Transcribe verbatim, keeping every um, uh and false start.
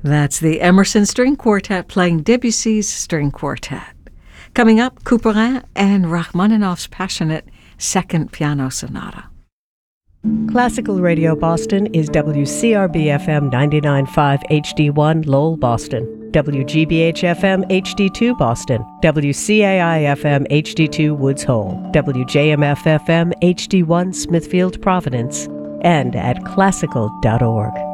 That's the Emerson String Quartet playing Debussy's String Quartet. Coming up, Couperin and Rachmaninoff's passionate Second Piano Sonata. Classical Radio Boston is W C R B F M ninety-nine point five H D one Lowell, Boston, W G B H F M H D two Boston, W C A I F M H D two Woods Hole, W J M F F M H D one Smithfield, Providence, and at classical dot org.